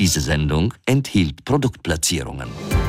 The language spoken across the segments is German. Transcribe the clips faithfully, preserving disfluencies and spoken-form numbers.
Diese Sendung enthielt Produktplatzierungen.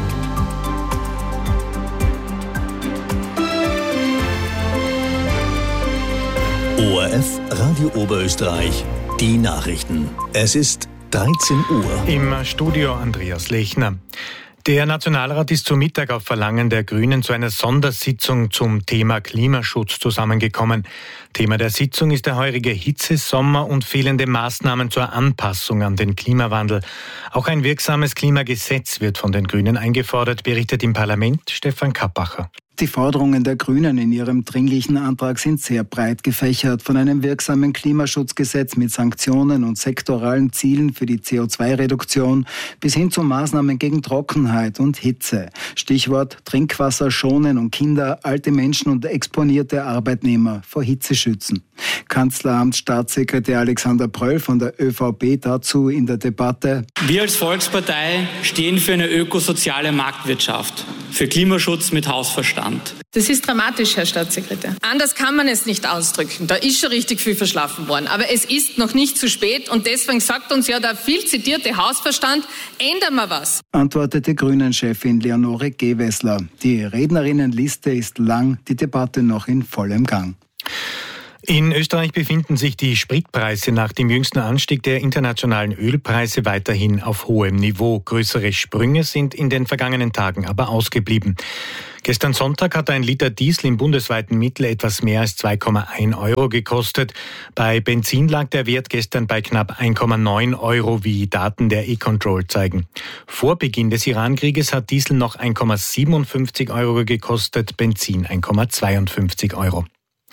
O R F Radio Oberösterreich, die Nachrichten. Es ist dreizehn Uhr. Im Studio Andreas Lechner. Der Nationalrat ist zu Mittag auf Verlangen der Grünen zu einer Sondersitzung zum Thema Klimaschutz zusammengekommen. Thema der Sitzung ist der heurige Hitzesommer und fehlende Maßnahmen zur Anpassung an den Klimawandel. Auch ein wirksames Klimagesetz wird von den Grünen eingefordert, berichtet im Parlament Stefan Kappacher. Die Forderungen der Grünen in ihrem dringlichen Antrag sind sehr breit gefächert. Von einem wirksamen Klimaschutzgesetz mit Sanktionen und sektoralen Zielen für die C O zwei Reduktion bis hin zu Maßnahmen gegen Trockenheit und Hitze. Stichwort Trinkwasser schonen und Kinder, alte Menschen und exponierte Arbeitnehmer vor Hitze schützen. Kanzleramtsstaatssekretär Alexander Pröll von der ÖVP dazu in der Debatte: Wir als Volkspartei stehen für eine ökosoziale Marktwirtschaft, für Klimaschutz mit Hausverstand. Das ist dramatisch, Herr Staatssekretär. Anders kann man es nicht ausdrücken. Da ist schon richtig viel verschlafen worden. Aber es ist noch nicht zu spät und deswegen sagt uns ja der viel zitierte Hausverstand, ändern wir was. Antwortete Grünen-Chefin Leonore Gewessler. Die Rednerinnenliste ist lang, die Debatte noch in vollem Gang. In Österreich befinden sich die Spritpreise nach dem jüngsten Anstieg der internationalen Ölpreise weiterhin auf hohem Niveau. Größere Sprünge sind in den vergangenen Tagen aber ausgeblieben. Gestern Sonntag hat ein Liter Diesel im bundesweiten Mittel etwas mehr als zwei Komma eins Euro gekostet. Bei Benzin lag der Wert gestern bei knapp eins Komma neun Euro, wie Daten der E-Control zeigen. Vor Beginn des Iran-Krieges hat Diesel noch eins Komma siebenundfünfzig Euro gekostet, Benzin eins Komma zweiundfünfzig Euro.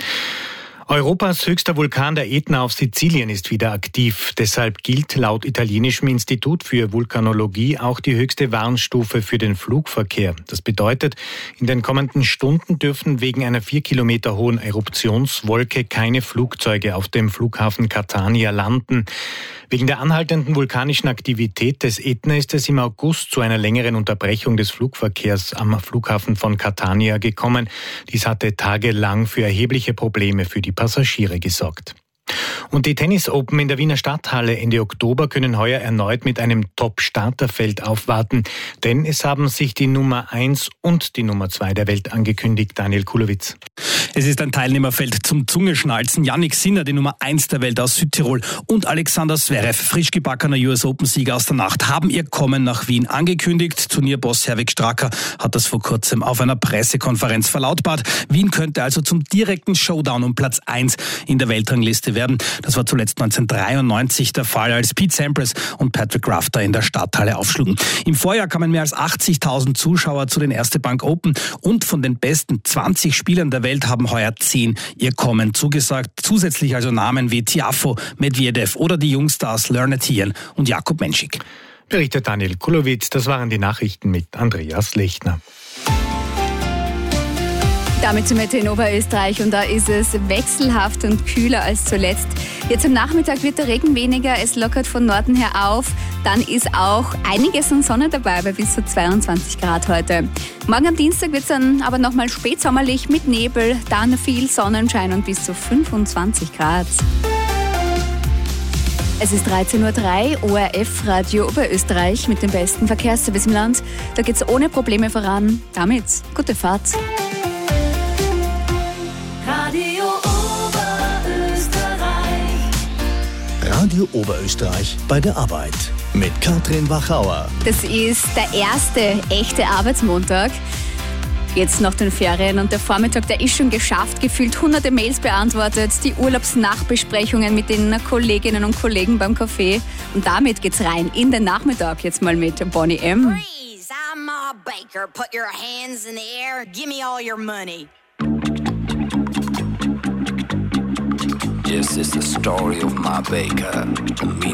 Europas höchster Vulkan, der Ätna auf Sizilien, ist wieder aktiv. Deshalb gilt laut italienischem Institut für Vulkanologie auch die höchste Warnstufe für den Flugverkehr. Das bedeutet, in den kommenden Stunden dürfen wegen einer vier Kilometer hohen Eruptionswolke keine Flugzeuge auf dem Flughafen Catania landen. Wegen der anhaltenden vulkanischen Aktivität des Ätna ist es im August zu einer längeren Unterbrechung des Flugverkehrs am Flughafen von Catania gekommen. Dies hatte tagelang für erhebliche Probleme für die Passagiere gesorgt. Und die Tennis Open in der Wiener Stadthalle Ende Oktober können heuer erneut mit einem Top-Starterfeld aufwarten, denn es haben sich die Nummer eins und die Nummer zwei der Welt angekündigt. Daniel Kulowitz. Es ist ein Teilnehmerfeld zum Zungeschnalzen. Yannick Sinner, die Nummer eins der Welt aus Südtirol, und Alexander Zverev, frisch gebackener U S Open-Sieger aus der Nacht, haben ihr Kommen nach Wien angekündigt. Turnierboss Herwig Stracker hat das vor kurzem auf einer Pressekonferenz verlautbart. Wien könnte also zum direkten Showdown um Platz eins in der Weltrangliste werden. Das war zuletzt neunzehnhundertdreiundneunzig der Fall, als Pete Sampras und Patrick Rafter in der Stadthalle aufschlugen. Im Vorjahr kamen mehr als achtzigtausend Zuschauer zu den Erste Bank Open und von den besten zwanzig Spielern der Welt haben heuer zehn ihr Kommen zugesagt. Zusätzlich also Namen wie Tiafoe, Medvedev oder die Jungstars Lerner Tien und Jakub Menschik. Berichtet Daniel Kulowitz. Das waren die Nachrichten mit Andreas Lechner. Damit zum Wetter in Oberösterreich, und da ist es wechselhaft und kühler als zuletzt. Jetzt am Nachmittag wird der Regen weniger, es lockert von Norden her auf. Dann ist auch einiges an Sonne dabei, bei bis zu zweiundzwanzig Grad heute. Morgen am Dienstag wird es dann aber nochmal spätsommerlich mit Nebel, dann viel Sonnenschein und bis zu fünfundzwanzig Grad. Es ist dreizehn Uhr drei, O R F Radio Oberösterreich mit dem besten Verkehrsservice im Land. Da geht es ohne Probleme voran. Damit gute Fahrt. Radio Oberösterreich. Radio Oberösterreich bei der Arbeit mit Katrin Wachauer. Das ist der erste echte Arbeitsmontag. Jetzt nach den Ferien, und der Vormittag, der ist schon geschafft, gefühlt hunderte Mails beantwortet, die Urlaubsnachbesprechungen mit den Kolleginnen und Kollegen beim Café. Und damit geht's rein in den Nachmittag, jetzt mal mit Bonnie M. Freeze, I'm Ma Baker, put your hands in the air, give me all your money. This is the story of Ma Baker.